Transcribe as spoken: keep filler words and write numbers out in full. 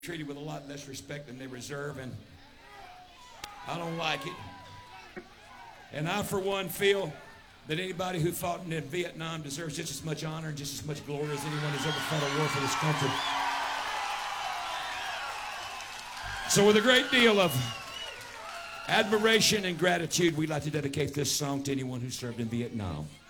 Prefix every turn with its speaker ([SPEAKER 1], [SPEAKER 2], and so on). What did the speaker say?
[SPEAKER 1] treated with a lot less respect than they deserve, and I don't like it. And I, for one, feel that anybody who fought in Vietnam deserves just as much honor and just as much glory as anyone who's ever fought a war for this country. So with a great deal of admiration and gratitude, we'd like to dedicate this song to anyone who served in Vietnam.